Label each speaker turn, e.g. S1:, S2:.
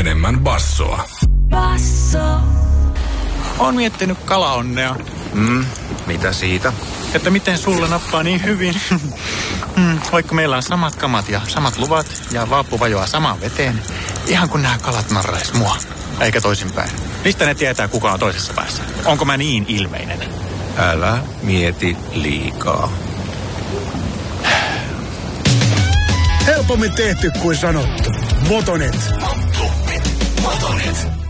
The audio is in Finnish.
S1: enemmän bassoa.
S2: Basso.
S3: Oon miettinyt kalaonnea.
S4: Mitä siitä?
S3: Että miten sulla nappaa niin hyvin. Vaikka meillä on samat kamat ja samat luvat ja vaappu vajoaa samaan veteen. Ihan kun nämä kalat narrais mua. Eikä toisinpäin. Mistä ne tietää, kuka on toisessa päässä? Onko mä niin ilmeinen?
S4: Älä mieti liikaa.
S5: Helpommin tehty kuin sanottu. Motonet.
S1: Motonet.